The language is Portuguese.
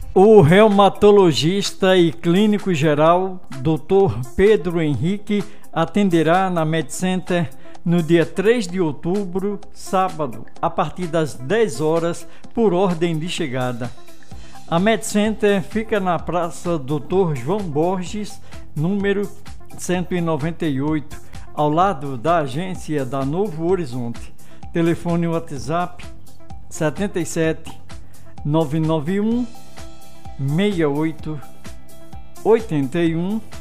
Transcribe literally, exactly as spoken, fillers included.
O reumatologista e clínico geral doutor Pedro Henrique atenderá na MedCenter no dia três de outubro, sábado, a partir das dez horas, por ordem de chegada. A MedCenter fica na Praça doutor João Borges, número cento e noventa e oito, ao lado da agência da Novo Horizonte. Telefone WhatsApp sete sete nove nove um seis oito oito um